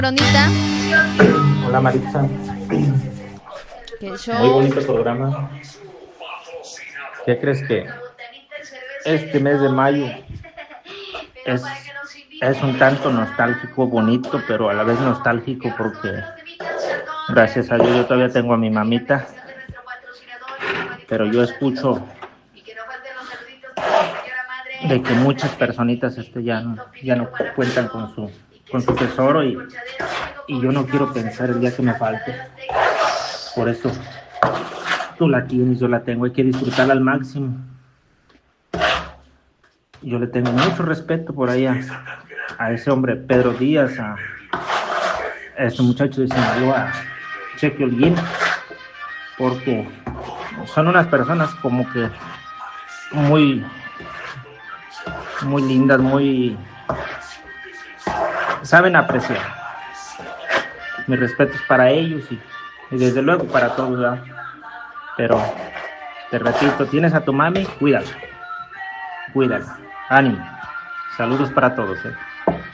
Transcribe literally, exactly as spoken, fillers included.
Ronita. Hola Maritza. ¿Qué show? Muy bonito programa. ¿Qué crees que este mes de mayo es, es un tanto nostálgico, bonito, pero a la vez nostálgico porque gracias a Dios yo todavía tengo a mi mamita, pero yo escucho de que muchas personitas este, ya, no, ya no cuentan con su, con su tesoro y, y yo no quiero pensar el día que me falte. Por eso tú la tienes, yo la tengo, hay que disfrutarla al máximo. Yo le tengo mucho respeto por ahí a, a ese hombre Pedro Díaz, a, a ese muchacho de Sinaloa, a Cheque Holguín, porque son unas personas como que muy, muy lindas, muy saben apreciar. Mi respeto es para ellos y, y desde luego para todos, ¿verdad? Pero te repito, tienes a tu mami, cuídala, cuídala, ánimo, saludos para todos, ¿eh?